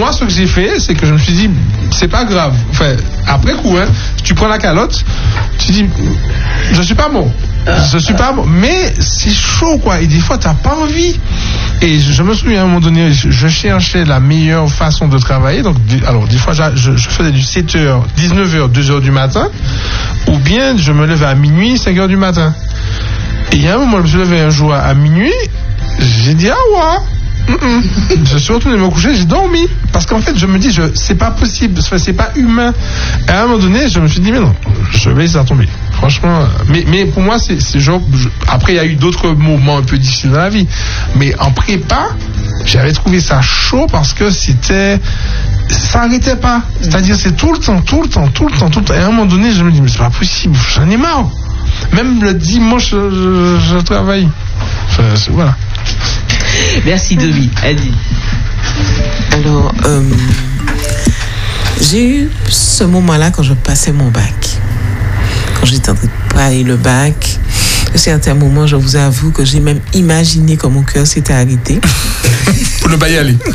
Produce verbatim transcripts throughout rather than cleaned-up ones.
moi, ce que j'ai fait, c'est que je me suis dit, c'est pas grave. Enfin, après coup, hein, tu prends la calotte, tu dis, je suis pas bon. Je suis pas bon. Mais c'est chaud, quoi. Et des fois, t'as pas envie. Et je, je me souviens, à un moment donné, je, je cherchais la meilleure façon de travailler. Donc, alors, des fois, je, je faisais du sept heures, dix-neuf heures, deux heures du matin. Ou bien, je me levais à minuit, cinq heures du matin. Et il y a un moment, je me suis levé un jour à, à minuit. J'ai dit, ah ouais. Mm-mm. Je suis retourné me coucher, j'ai dormi parce qu'en fait je me dis je, c'est pas possible, c'est pas humain. Et à un moment donné je me suis dit mais non, je vais laisser ça tomber franchement. Mais, mais pour moi c'est, c'est genre je, après il y a eu d'autres moments un peu difficiles dans la vie, mais en prépa j'avais trouvé ça chaud parce que c'était ça n'arrêtait pas, c'est-à-dire c'est tout le temps tout le temps tout le temps tout le temps et à un moment donné je me dis mais c'est pas possible, j'en ai marre. Même le dimanche je, je, je travaille enfin, voilà. Merci Domi. Adi. Alors, euh, j'ai eu ce moment-là quand je passais mon bac. Quand j'étais en train de préparer le bac, à certains moments, je vous avoue que j'ai même imaginé que mon cœur s'était arrêté. Pour ne pas y aller.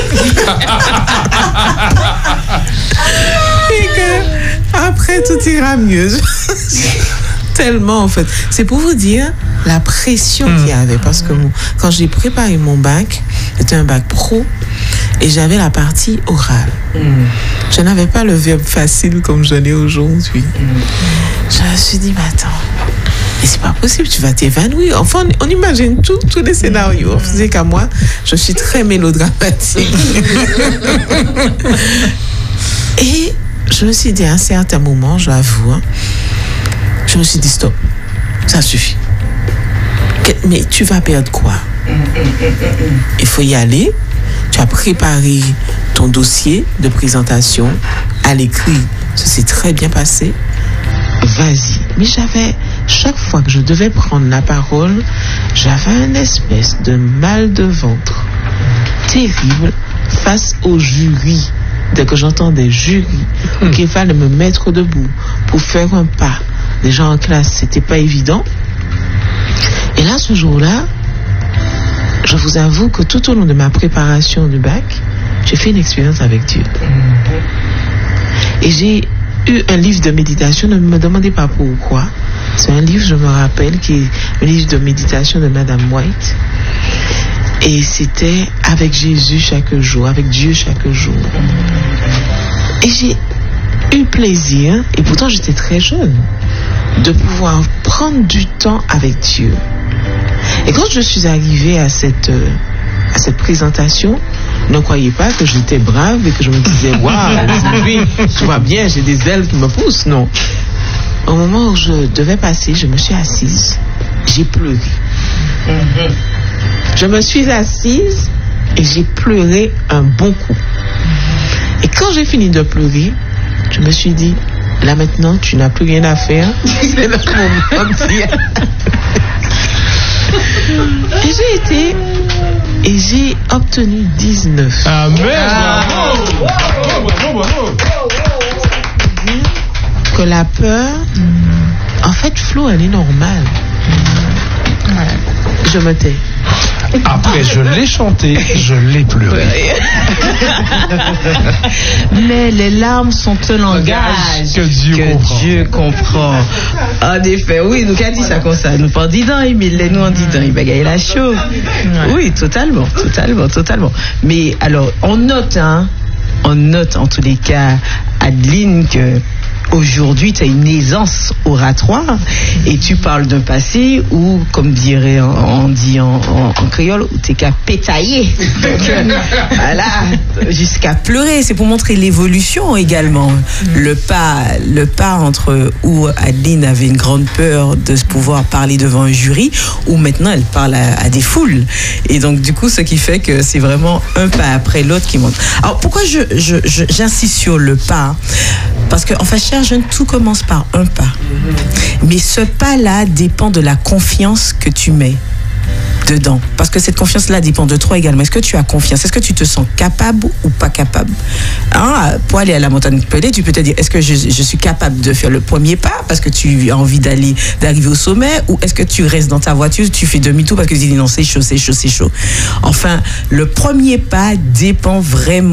Et que après, tout ira mieux. Tellement, en fait. C'est pour vous dire la pression mmh. qu'il y avait. Parce que quand j'ai préparé mon bac, c'était un bac pro et j'avais la partie orale. Mmh. Je n'avais pas le verbe facile comme je l'ai aujourd'hui. Mmh. Je me suis dit, mais attends, mais c'est pas possible, tu vas t'évanouir. Enfin, on, on imagine tout, tous les scénarios. Vous savez qu'à moi, je suis très mélodramatique. Et je me suis dit, à un certain moment, j'avoue, hein, je me suis dit, stop, ça suffit. Mais tu vas perdre quoi? Il faut y aller. Tu as préparé ton dossier de présentation à l'écrit. Ça s'est très bien passé. Vas-y. Mais j'avais, chaque fois que je devais prendre la parole, j'avais une espèce de mal de ventre terrible face au jury. Dès que j'entendais jury, mmh. qu'il fallait me mettre debout pour faire un pas. Déjà en classe, c'était pas évident. Et là, ce jour-là, je vous avoue que tout au long de ma préparation du bac, j'ai fait une expérience avec Dieu. Et j'ai eu un livre de méditation, ne me demandez pas pourquoi. C'est un livre, je me rappelle, qui est un livre de méditation de Madame White. Et c'était avec Jésus chaque jour, avec Dieu chaque jour. Et j'ai eu plaisir, et pourtant j'étais très jeune, de pouvoir prendre du temps avec Dieu. Et quand je suis arrivée à cette, euh, à cette présentation, ne croyez pas que j'étais brave et que je me disais, waouh, aujourd'hui, tout va bien, j'ai des ailes qui me poussent. Non. Au moment où je devais passer, je me suis assise, j'ai pleuré. Mm-hmm. Je me suis assise et j'ai pleuré un bon coup. Et quand j'ai fini de pleurer, je me suis dit, là maintenant, tu n'as plus rien à faire. C'est le moment d'y aller. Et j'ai été et j'ai obtenu dix-neuf. Amen. Ah. Bravo, bravo, bravo. Que la peur, en fait, Flo, elle est normale. Je me tais. Après, je l'ai chanté, je l'ai pleuré. Mais les larmes sont un langage que Dieu que comprend. Dieu comprend. En effet, oui, nous, qu'a dit ça comme ça? Nous pas dit dans, Emile, nous on dit dans, il va gagner la show. Oui, totalement, totalement, totalement. Mais alors, on note, hein, on note en tous les cas, Adeline, que aujourd'hui, tu as une aisance oratoire et tu parles d'un passé où, comme dirait, on dit en, en, en créole, où t'es qu'à pétailler. Voilà, jusqu'à pleurer. C'est pour montrer l'évolution également. Mmh. Le pas, le pas entre où Adeline avait une grande peur de pouvoir parler devant un jury, où maintenant elle parle à, à des foules. Et donc, du coup, ce qui fait que c'est vraiment un pas après l'autre qui monte. Alors, pourquoi je, je, je, j'insiste sur le pas? Parce qu'en fait, cher jeune, tout commence par un pas. Mais ce pas-là dépend de la confiance que tu mets dedans. Parce que cette confiance-là dépend de toi également. Est-ce que tu as confiance? Est-ce que tu te sens capable ou pas capable? Hein? Pour aller à la montagne Pelée, tu peux te dire, est-ce que je, je suis capable de faire le premier pas parce que tu as envie d'aller, d'arriver au sommet, ou est-ce que tu restes dans ta voiture, tu fais demi-tour parce que tu dis non, c'est chaud, c'est chaud, c'est chaud. Enfin, le premier pas dépend vraiment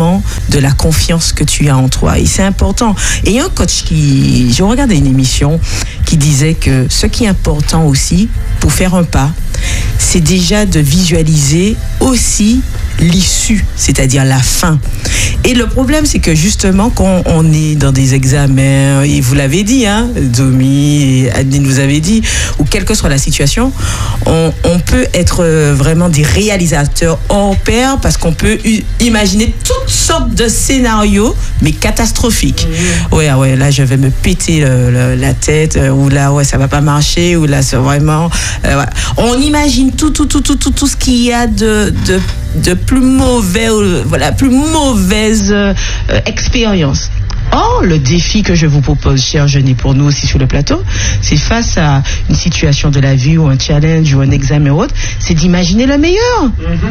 de la confiance que tu as en toi. Et c'est important. Et il y a un coach qui, j'ai regardé une émission qui disait que ce qui est important aussi pour faire un pas, c'est déjà de visualiser aussi l'issue, c'est-à-dire la fin. Et le problème, c'est que justement, quand on est dans des examens, et vous l'avez dit, hein, Domi et Adeline vous avez dit, ou quelle que soit la situation, on, on peut être vraiment des réalisateurs hors pair parce qu'on peut u- imaginer toutes sortes de scénarios, mais catastrophiques. Mmh. Ouais, ouais, là, je vais me péter le, le, la tête, ou là, ouais, ça va pas marcher, ou là, c'est vraiment... Euh, ouais. On imagine tout, tout, tout, tout, tout, tout ce qu'il y a de... de de plus mauvais, euh, voilà, plus mauvaise euh, expérience. Or, le défi que je vous propose, chers jeunes, et pour nous aussi sur le plateau, c'est face à une situation de la vie ou un challenge ou un examen ou autre, c'est d'imaginer le meilleur.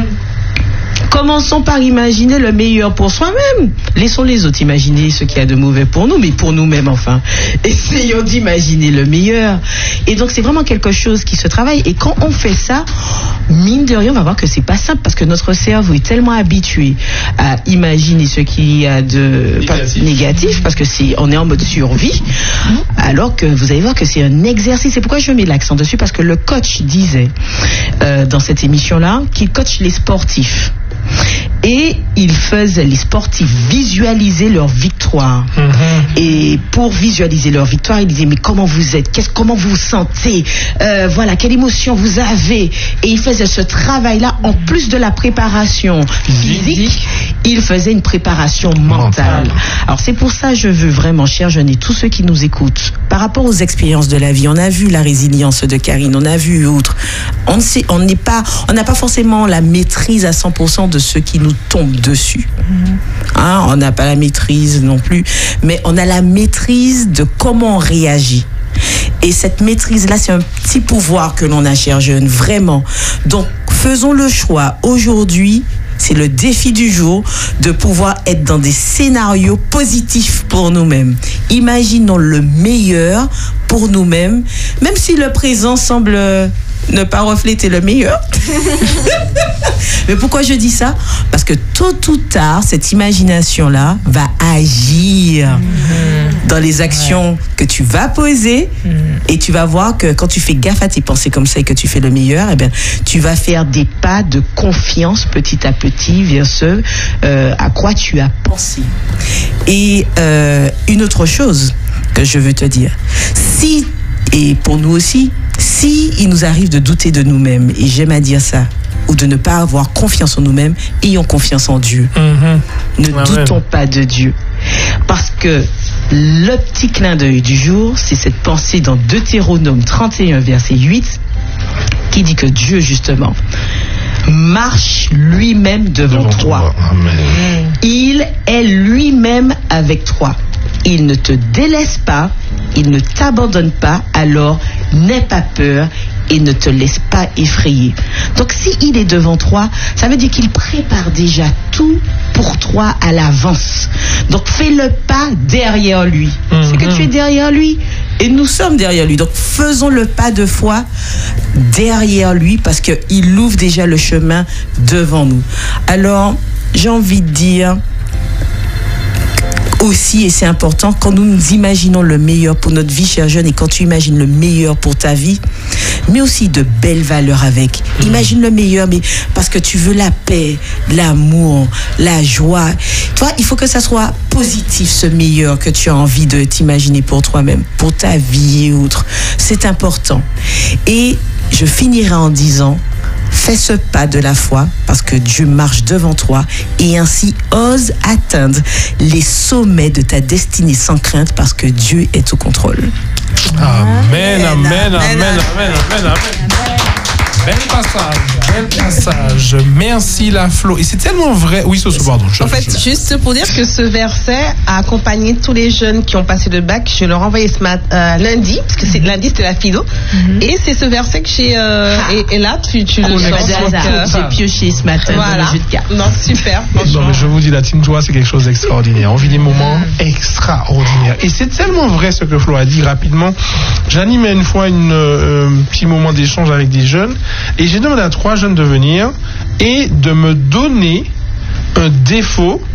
Mm-hmm. Commençons par imaginer le meilleur pour soi-même. Laissons les autres imaginer ce qu'il y a de mauvais pour nous, mais pour nous-mêmes, enfin. Essayons d'imaginer le meilleur. Et donc, c'est vraiment quelque chose qui se travaille. Et quand on fait ça, mine de rien, on va voir que c'est pas simple parce que notre cerveau est tellement habitué à imaginer ce qu'il y a de négatif, négatif parce que c'est, on est en mode survie, alors que vous allez voir que c'est un exercice. C'est pourquoi je mets l'accent dessus, parce que le coach disait euh, dans cette émission-là qu'il coach les sportifs. Et il faisait les sportifs visualiser leur victoire. Mm-hmm. Et pour visualiser leur victoire, il disait mais comment vous êtes, qu'est-ce, comment vous vous sentez, euh, voilà, quelle émotion vous avez. Et il faisait ce travail-là en plus de la préparation physique. Il faisait une préparation mentale. Alors c'est pour ça que je veux vraiment, chers jeunes et tous ceux qui nous écoutent, par rapport aux expériences de la vie, on a vu la résilience de Karine, on a vu autre. On ne sait, on n'est pas, on n'a pas forcément la maîtrise à cent pour cent de ce qui nous tombe dessus. Hein, on n'a pas la maîtrise non plus, mais on a la maîtrise de comment on réagit. Et cette maîtrise-là, c'est un petit pouvoir que l'on a, chers jeunes, vraiment. Donc, faisons le choix aujourd'hui. C'est le défi du jour de pouvoir être dans des scénarios positifs pour nous-mêmes. Imaginons le meilleur pour nous-mêmes, même si le présent semble ne pas refléter le meilleur. Mais pourquoi je dis ça? Parce que tôt ou tard, cette imagination-là va agir mmh. dans les actions ouais. que tu vas poser mmh. et tu vas voir que quand tu fais gaffe à tes pensées comme ça et que tu fais le meilleur, eh bien, tu vas faire des pas de confiance petit à petit vers ce euh, à quoi tu as pensé. Et euh, une autre chose que je veux te dire, si, et pour nous aussi, si il nous arrive de douter de nous-mêmes, et j'aime à dire ça, ou de ne pas avoir confiance en nous-mêmes, ayons confiance en Dieu. Mm-hmm. Ne Amen. Doutons pas de Dieu. Parce que le petit clin d'œil du jour, c'est cette pensée dans Deutéronome trente et un, verset huit, qui dit que Dieu, justement, marche lui-même devant, devant toi. Amen. Il est lui-même avec toi. Il ne te délaisse pas, il ne t'abandonne pas, alors n'aie pas peur et ne te laisse pas effrayer. Donc s'il est devant toi, ça veut dire qu'il prépare déjà tout pour toi à l'avance. Donc fais le pas derrière lui. Mm-hmm. C'est que tu es derrière lui et nous sommes derrière lui. Donc faisons le pas de foi derrière lui parce qu'il ouvre déjà le chemin devant nous. Alors j'ai envie de dire aussi, et c'est important, quand nous nous imaginons le meilleur pour notre vie, chers jeunes, et quand tu imagines le meilleur pour ta vie, mais aussi de belles valeurs avec. Mmh. Imagine le meilleur, mais parce que tu veux la paix, l'amour, la joie. Toi, il faut que ça soit positif, ce meilleur que tu as envie de t'imaginer pour toi-même, pour ta vie et autres. C'est important. Et je finirai en disant, fais ce pas de la foi parce que Dieu marche devant toi et ainsi ose atteindre les sommets de ta destinée sans crainte parce que Dieu est au contrôle. Amen, amen, amen, amen, amen, amen, amen. Bel passage, bel passage. Merci la Flo. Et c'est tellement vrai. Oui, Soso, pardon. Je, en fait, je... juste pour dire que ce verset a accompagné tous les jeunes qui ont passé le bac. Je leur ai envoyé ce matin, euh, lundi, parce que c'est, lundi c'était la philo. Mm-hmm. Et c'est ce verset que j'ai. Euh, ah. et, et là, tu, tu le sens. Euh, j'ai pioché ce matin voilà. dans le jeu de cartes. Non, super. Non, mais je vous dis, la team Joie, c'est quelque chose d'extraordinaire. On vit des moments extraordinaires. Et c'est tellement vrai ce que Flo a dit rapidement. J'animais une fois un euh, petit moment d'échange avec des jeunes. Et j'ai demandé à trois jeunes de venir et de me donner un défaut